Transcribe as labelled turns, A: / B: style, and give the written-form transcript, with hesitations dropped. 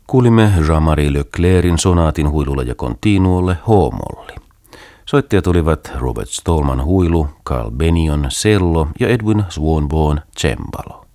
A: Kuulimme Jean-Marie Leclercin sonaatin huilulla ja continuolle H-molli. Soittajat olivat Robert Stallman huilu, Carl Bennion cello ja Edwin Swanborn cembalo.